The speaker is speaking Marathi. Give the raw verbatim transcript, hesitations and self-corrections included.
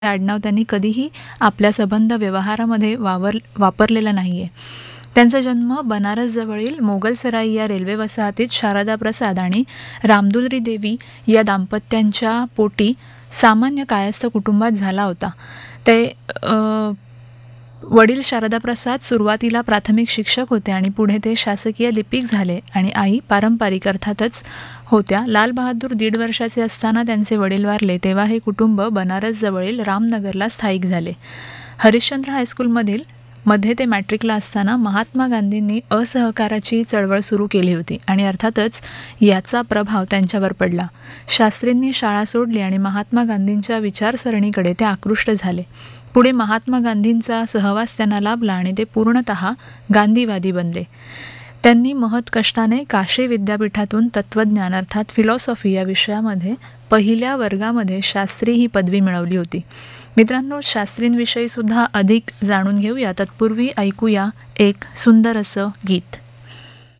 आडनाव त्यांनी कधीही आपल्या संबंध व्यवहारामध्ये वावर वापरलेलं नाही आहे. त्यांचा जन्म बनारसजवळील मोगलसराई या रेल्वे वसाहतीत शारदा प्रसाद आणि रामदुलरी देवी या दाम्पत्यांच्या पोटी सामान्य कायस्थ कुटुंबात झाला होता. ते वडील शारदा प्रसाद सुरुवातीला प्राथमिक शिक्षक होते आणि पुढे ते शासकीय लिपिक झाले आणि आई पारंपरिक अर्थातच होत्या. लाल बहादूर दीड वर्षाचे असताना त्यांचे वडील वारले तेव्हा हे कुटुंब बनारसजवळील रामनगरला स्थायिक झाले. हरिश्चंद्र हायस्कूलमधील मध्ये ते मॅट्रिकला असताना महात्मा गांधींनी असहकाराची चळवळ सुरू केली होती आणि अर्थातच याचा प्रभाव त्यांच्यावर पडला. शास्त्रींनी शाळा सोडली आणि महात्मा गांधींच्या विचारसरणीकडे ते आकृष्ट झाले. पुढे महात्मा गांधींचा सहवास त्यांना लाभला आणि ते पूर्णतः गांधीवादी बनले. त्यांनी महत् कष्टाने काशी विद्यापीठातून तत्त्वज्ञान अर्थात फिलॉसॉफी या विषयामध्ये पहिल्या वर्गामध्ये शास्त्री ही पदवी मिळवली होती. मित्रांनो, शास्त्रींविषयी सुद्धा अधिक जाणून घेऊया. तत्पूर्वी ऐकूया एक सुंदर असं गीत.